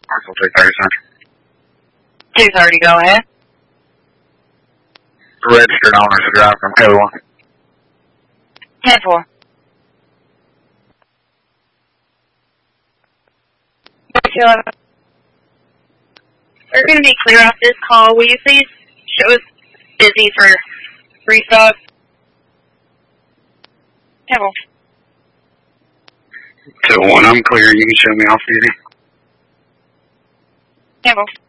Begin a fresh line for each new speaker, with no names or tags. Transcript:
Marshall 230, sir.
230, go ahead.
Registered owners are driving from Hill
10-4. We're going to be clear off this call. Will you please show us busy for restock? 10-4.
201, I'm clear. You can show me off duty.
10-4.